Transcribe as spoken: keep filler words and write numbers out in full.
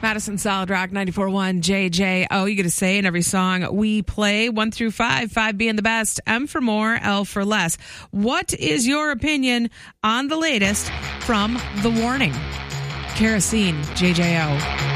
Madison Solid Rock ninety-four point one J J O. You get to say in every song we play, one through five, five being the best, M for more, L for less. What is your opinion on the latest from The Warning? Kerosene, J J O.